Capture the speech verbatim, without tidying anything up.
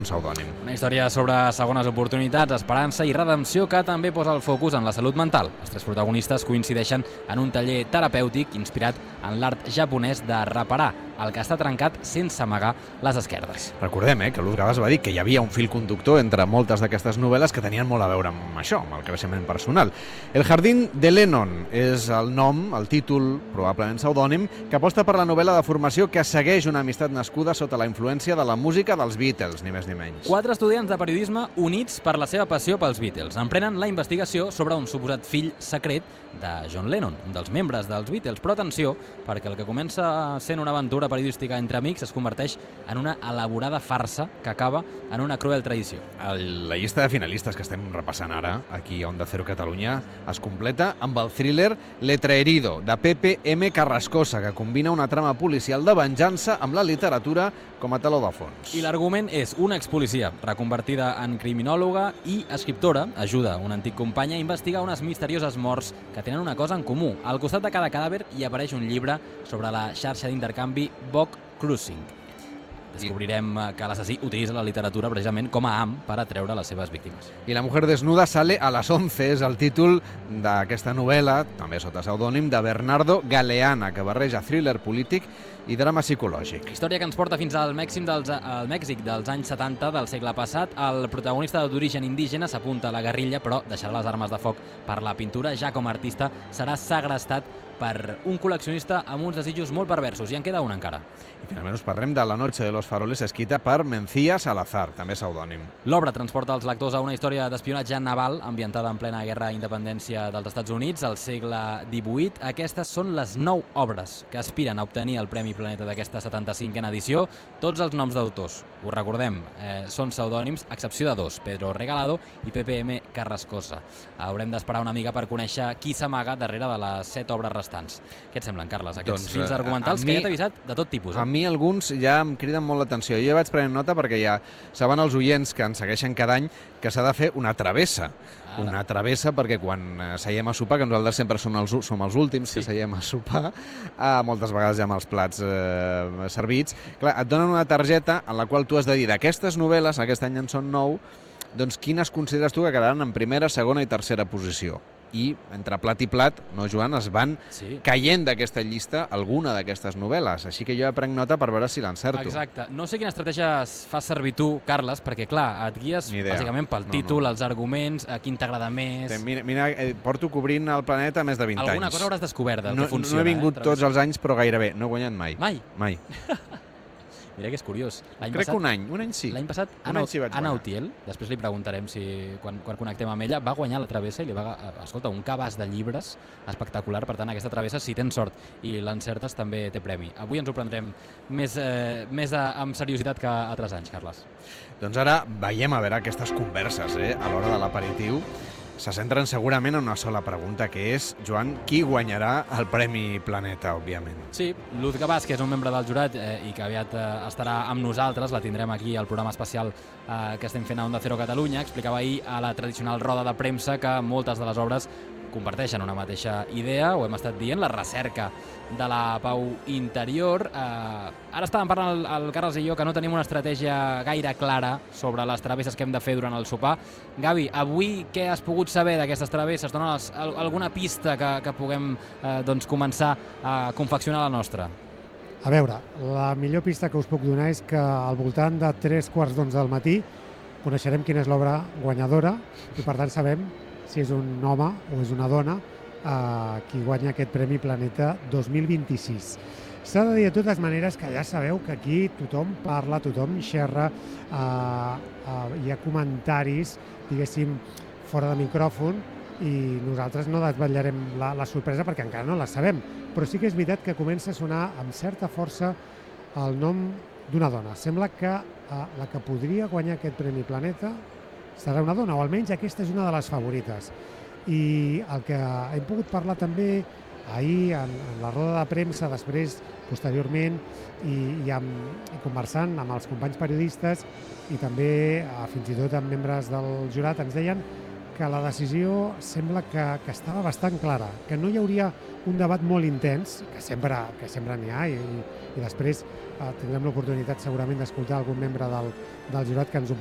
pseudònim. Una història sobre segones oportunitats, esperança i redempció que també posa el focus en la salut mental. Els tres protagonistes coincideixen en un taller terapèutic inspirat en l'art japonès de reparar el que està trencat sense amagar les esquerdes. Recordem eh, que Luz Gavàs va dir que hi havia un fil conductor entre moltes d'aquestes novel·les que tenien molt a veure amb això, amb el creixement personal. El jardín de Lennon és el nom, el títol, probablement pseudònim, que aposta per la novel·la de formació que segueix una amistat nascuda sota la influència de la música dels Beatles, ni més ni menys. Quatre estudiants de periodisme units per la seva passió pels Beatles emprenen la investigació sobre un suposat fill secret de John Lennon, un dels membres dels Beatles. Però atenció, perquè el que comença sent una aventura periodística entre amics es converteix en una elaborada farsa que acaba en una cruel traïció. El, la llista de finalistes que estem repassant ara, aquí a Onda Cero Catalunya, es completa amb el thriller Letra Herido, de Pepe M. Carrascosa, que combina una trama policial de venjança amb la literatura com a teló de fons. I l'argument és una expolicia reconvertida en criminòloga i escriptora ajuda un antic company a investigar unes misterioses morts que tenen una cosa en comú. Al costat de cada cadàver hi apareix un llibre sobre la xarxa d'intercanvi Bog Cruising. Descobrirem que l'assassí utilitza la literatura precisament com a ham per atreure les seves víctimes. I La mujer desnuda sale a las once, és el títol d'aquesta novel·la, també sota pseudònim, de Bernardo Galeana, que barreja thriller polític i drama psicològic. Història que ens porta fins al Mèxic dels, al Mèxic dels anys setanta del segle passat. El protagonista d'origen indígena s'apunta a la guerrilla, però deixarà les armes de foc per la pintura. Ja com a artista serà segrestat per un col·leccionista amb uns desitjos molt perversos, i en queda un encara. I finalment us parlem de La noche de los faroles, escrita per Mencía Salazar, també pseudònim. L'obra transporta els lectors a una història d'espionatge naval ambientada en plena guerra d'independència dels Estats Units al segle divuit. Aquestes són les nou obres que aspiren a obtenir el Premi Planeta d'aquesta setanta-cinquena edició. Tots els noms d'autors, ho recordem, eh, són pseudònims, a excepció de dos, Pedro Regalado i Pepe M. Carrascosa. Haurem d'esperar una mica per conèixer qui s'amaga darrere de les set obres restants. Què et semblen, Carles, aquests Doncs, films argumentals a que mi- ja t'he avisat de tot tipus? A Eh? mi alguns ja em criden molt l'atenció. Jo ja vaig prenent nota perquè ja saben els oients que ens segueixen cada any que s'ha de fer una travessa. Ara. Una travessa perquè quan eh, seiem a sopar, que nosaltres sempre som els, u- som els últims Sí. que seiem a sopar, eh, moltes vegades ja amb els plats eh, servits, clar, et donen una targeta en la qual tu has de dir d'aquestes novel·les, aquest any en són nou, doncs quines consideres tu que quedaran en primera, segona i tercera posició? I entre plat i plat, no, Joan, es van Sí. caient d'aquesta llista alguna d'aquestes novel·les. Així que jo ja prenc nota per veure si l'encerto. Exacte. No sé quina estratègia fas servir tu, Carles, perquè, clar, et guies Ni idea. bàsicament pel No, títol, no. els arguments, a quin t'agrada més... Té, Mira, mira eh, porto cobrint el planeta més de vint Alguna anys. cosa hauràs descobert del no, que funciona. no he vingut eh? tots els anys, però gairebé. No he guanyat mai. Mai? Mai. Mira que és curiós. L'any Crec passat, que un any. Un any sí. L'any passat, Un Anna, any sí vaig Anna guanyar. Utiel, després li preguntarem si quan, quan connectem amb ella, va guanyar la travessa i li va... Escolta, un cabàs de llibres espectacular, per tant, aquesta travessa, si tens sort i l'encertes, també té premi. Avui ens ho prendrem més, eh, més a, amb seriositat que altres anys, Carles. Doncs ara veiem a veure aquestes converses eh, a l'hora de l'aperitiu. Se centren segurament en una sola pregunta, que és, Joan, qui guanyarà el Premi Planeta, òbviament? Sí, Luz Gavàs, que és un membre del jurat eh, i que aviat eh, estarà amb nosaltres, la tindrem aquí al programa especial eh, que estem fent a Onda Cero Catalunya, explicava ahir a la tradicional roda de premsa que moltes de les obres comparteixen una mateixa idea, ho hem estat dient, la recerca de la pau interior. Eh, ara estàvem parlant el, el Carles i jo que no tenim una estratègia gaire clara sobre les travesses que hem de fer durant el sopar. Gavi, avui què has pogut saber d'aquestes travesses? Dóna'ls alguna pista que, que puguem eh, doncs començar a confeccionar la nostra? A veure, la millor pista que us puc donar és que al voltant de tres quarts d'onze del matí coneixerem quina és l'obra guanyadora i per tant sabem si és un home o és una dona eh, qui guanya aquest Premi Planeta dos mil vint-i-sis. S'ha de dir de totes maneres que ja sabeu que aquí tothom parla, tothom xerra, eh, eh, hi ha comentaris, diguéssim, fora de micròfon, i nosaltres no desvetllarem la, la sorpresa perquè encara no la sabem, però sí que és veritat que comença a sonar amb certa força el nom d'una dona. Sembla que eh, la que podria guanyar aquest Premi Planeta serà una dona, o almenys aquesta és una de les favorites. I el que hem pogut parlar també ahir en, en la roda de premsa, després, posteriorment, i, i, amb, i conversant amb els companys periodistes i també eh, fins i tot amb membres del jurat, ens deien que que la decisió sembla que, que estava bastant clara, que no hi hauria un debat molt intens, que sempre que sempre n'hi ha, i, i després eh, tindrem l'oportunitat segurament d'escoltar algun membre del, del jurat que ens ho